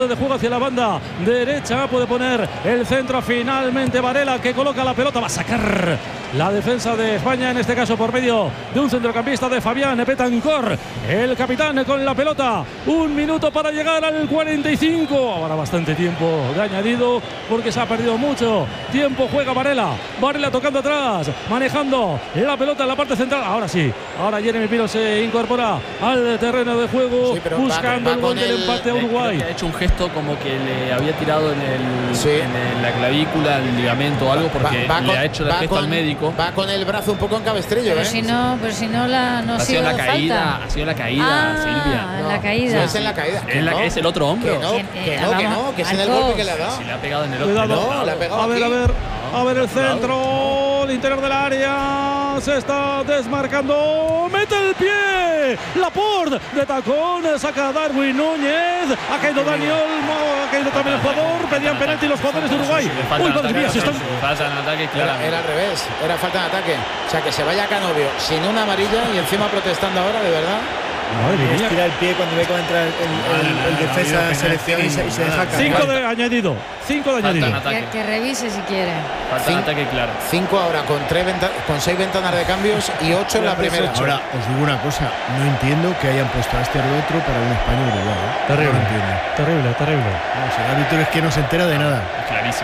de juego hacia la banda derecha, puede poner el centro finalmente Varela, que coloca la pelota, va a sacar la defensa de España, en este caso por medio de un centrocampista de Fabián Betancor, el capitán con la pelota. 1 minuto para llegar al 45, ahora bastante tiempo de añadido porque se ha perdido mucho tiempo. Juega Varela tocando atrás, manejando la pelota en la parte central. Ahora sí, ahora Jeremy Pino se incorpora al terreno de juego, sí, buscando el gol del empate a Uruguay. Ha hecho un gesto como que le había tirado en la clavícula, el ligamento o algo, porque le ha hecho el gesto al médico. Va con el brazo un poco en cabestrillo, pero si no ha sido la caída. Ha sido la caída, Silvia. No, la caída. Es en la caída. Es el otro hombro. Que es en el golpe que le ha dado. Si le ha pegado en el otro. No, le ha pegado. A ver el centro, el interior del área, se está desmarcando, mete el pie, Laporte de tacón, saca Darwin Núñez, ha caído Dani Olmo, ha caído también el jugador, pedían penalti los jugadores de Uruguay. Uy, madre mía, se están... Falta en ataque, claro. Era al revés, era falta en ataque. O sea, que se vaya Canovio sin una amarilla y encima protestando ahora, de verdad. Madre mía. Tira el pie cuando ve que va a entrar el defensa de selección y se deja caer. 5 de añadido. 5 de añadido. Que revise si quiere. Falta en ataque, claro. 5 ahora con 6 ventanas de cambios y 8 en la primera. Ahora, os digo una cosa. No entiendo que hayan puesto a este árbitro para un España-Uruguay. Terrible. No lo entiendo. Terrible. No, si el árbitro es que no se entera de nada. Clarísimo.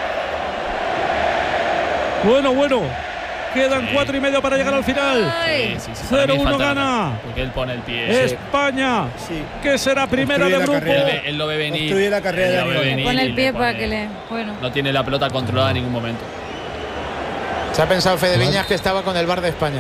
Bueno. Quedan 4 y medio para llegar al final. 0-1 gana. Porque él pone el pie. España, que será primera de grupo. Él lo ve venir. Construye la carrera de pone el pie para que le... Bueno. No tiene la pelota controlada en ningún momento. Se ha pensado Fede Viñas que estaba con el VAR de España.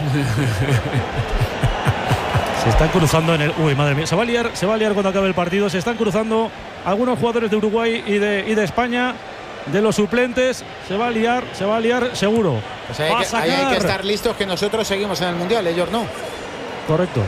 Se están cruzando en el... Uy, madre mía. Se va a liar cuando acabe el partido. Se están cruzando algunos jugadores de Uruguay y de España. De los suplentes, se va a liar seguro. O sea, hay que estar listos, que nosotros seguimos en el Mundial, ellos no. Correcto.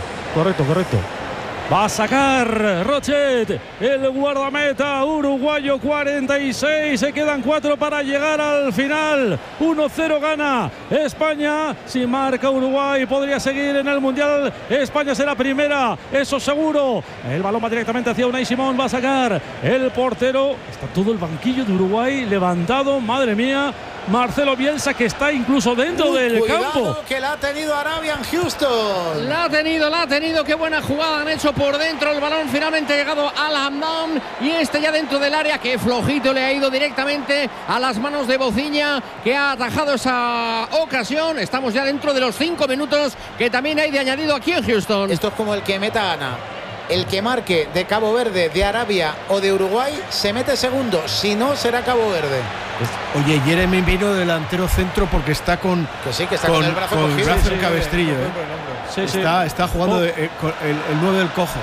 Va a sacar Rochet, el guardameta uruguayo, 46. Se quedan 4 para llegar al final. 1-0 gana España. Si marca Uruguay, podría seguir en el Mundial. España será primera, eso seguro. El balón va directamente hacia Unai Simón. Va a sacar el portero. Está todo el banquillo de Uruguay levantado. Madre mía. Marcelo Bielsa, que está incluso dentro del campo. Que la ha tenido Arabia en Houston. La ha tenido. Qué buena jugada han hecho por dentro. El balón finalmente ha llegado al Hamdam. Y ya dentro del área. Qué flojito le ha ido directamente a las manos de Bociña, que ha atajado esa ocasión. Estamos ya dentro de los 5 minutos que también hay de añadido aquí en Houston. Esto es como el que meta Ana. El que marque de Cabo Verde, de Arabia o de Uruguay se mete segundo. Si no, será Cabo Verde. Oye, Jeremy vino delantero centro porque está con el brazo cogido. El brazo en cabestrillo. Está jugando el 9 del cojo.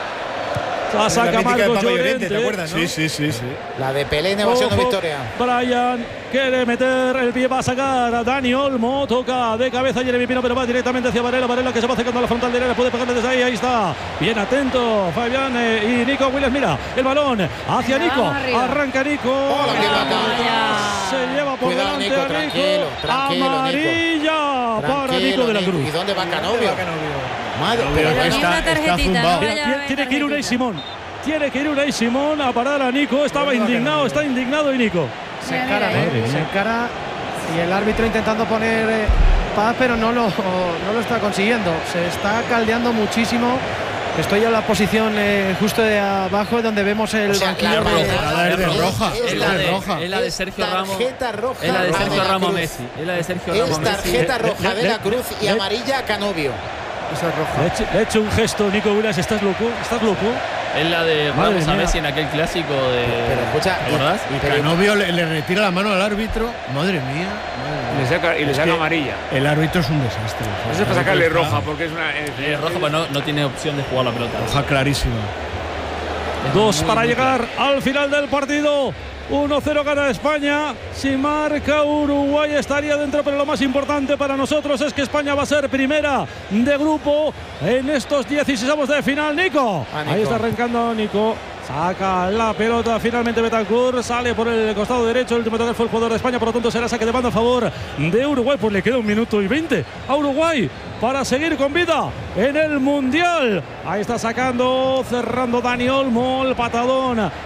La saca Marcos Llorente. ¿Te acuerdas, no? Sí. La de Pelé en evasión de Victoria. Brian quiere meter el pie, va a sacar a Dani Olmo. Toca de cabeza Jeremy Pino, pero va directamente hacia Varela, que se va acercando a la frontal de área. Puede pegarle desde ahí está. Bien atento Fabián y Nico Williams. Mira el balón hacia Nico. Arranca Nico. Se lleva por delante Nico, a Nico. Tranquilo, amarilla para Nico de la Cruz. ¿Y dónde va Canovio? Madre, pero está zumbado. Tiene que ir Unai Simón a parar a Nico. Está indignado y Nico. Se encara y el árbitro intentando poner paz, pero no lo está consiguiendo. Se está caldeando muchísimo. Estoy en la posición justo de abajo, donde vemos el banquillo de roja. Es la de Sergio Ramos. Roja. Es la de Sergio Ramos Messi. Es tarjeta roja de la Cruz y amarilla a Canovio. Esa es roja. Le ha hecho un gesto Nico Williams. ¿Estás loco? Es la de Ramos a Messi en aquel clásico de... Pero escucha, ¿verdad? Canovio le retira la mano al árbitro. Madre mía. Y le saca amarilla. El árbitro es un desastre. Eso es para sacarle roja, porque es una... Es roja, pero no tiene opción de jugar la pelota. Roja clarísima. 2 para llegar al final del partido. 1-0 gana España. Si marca Uruguay estaría dentro, pero lo más importante para nosotros es que España va a ser primera de grupo en estos 16avos de final. Nico. Ahí está arrancando Nico. Saca la pelota finalmente Betancur, sale por el costado derecho, el último toque fue el jugador de España, por lo tanto será saque de banda a favor de Uruguay. Pues le queda 1 minuto y 20 a Uruguay para seguir con vida en el Mundial. Ahí está sacando, cerrando Dani Olmo, el patadón